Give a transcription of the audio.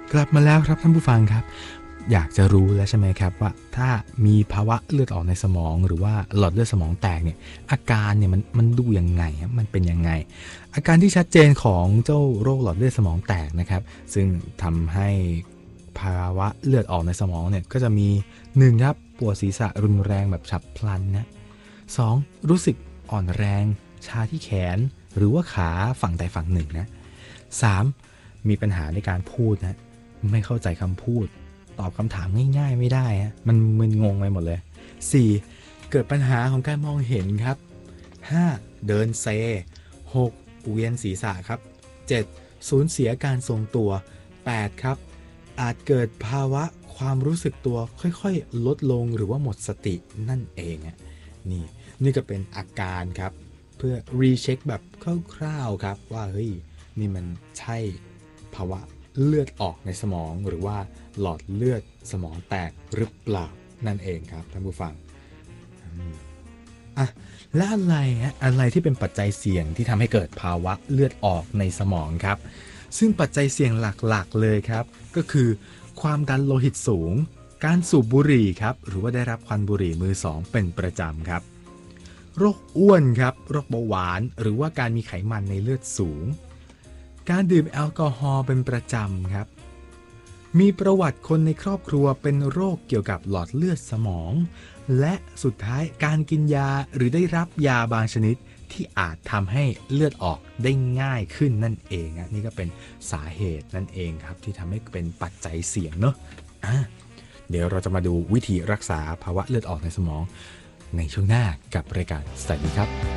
กลับมาแล้วครับท่านผู้ฟังครับอยากจะรู้แล้วใช่ไหมครับว่าถ้ามีภาวะเลือดออกในสมองหรือว่าหลอดเลือดสมองแตกเนี่ยอาการเนี่ยมันดูยังไงมันเป็นยังไงอาการที่ชัดเจนของเจ้าโรคหลอดเลือดสมองแตกนะครับซึ่งทำให้ภาวะเลือดออกในสมองเนี่ยก็จะมี1ครับปวดศีรษะรุนแรงแบบฉับพลันนะ2รู้สึกอ่อนแรงชาที่แขนหรือว่าขาฝั่งใดฝั่งหนึ่งนะ3มีปัญหาในการพูดนะไม่เข้าใจคำพูดตอบคำถามง่ายๆไม่ได้ฮะมันมึนงงไปหมดเลย4เกิดปัญหาของการมองเห็นครับ5เดินเซ6เวียนศีรษะครับ7สูญเสียการทรงตัว8ครับอาจเกิดภาวะความรู้สึกตัวค่อยๆลดลงหรือว่าหมดสตินั่นเองอ่ะนี่ก็เป็นอาการครับเพื่อรีเช็คแบบคร่าวๆครับว่าเฮ้ยนี่มันใช่ภาวะเลือดออกในสมองหรือว่าหลอดเลือดสมองแตกหรือเปล่านั่นเองครับท่านผู้ฟังอ่ะและอะไรที่เป็นปัจจัยเสี่ยงที่ทำให้เกิดภาวะเลือดออกในสมองครับซึ่งปัจจัยเสี่ยงหลักๆเลยครับก็คือความดันโลหิตสูงการสูบบุหรี่ครับหรือว่าได้รับควันบุหรี่มือสองเป็นประจำครับโรคอ้วนครับโรคเบาหวานหรือว่าการมีไขมันในเลือดสูงการดื่มแอลกอฮอล์เป็นประจำครับมีประวัติคนในครอบครัวเป็นโรคเกี่ยวกับหลอดเลือดสมองและสุดท้ายการกินยาหรือได้รับยาบางชนิดที่อาจทำให้เลือดออกได้ง่ายขึ้นนั่นเองนี่ก็เป็นสาเหตุนั่นเองครับที่ทำให้เป็นปัจจัยเสี่ยงเนอะเดี๋ยวเราจะมาดูวิธีรักษาภาวะเลือดออกในสมองในช่วงหน้ากับรายการสวัสดีครับ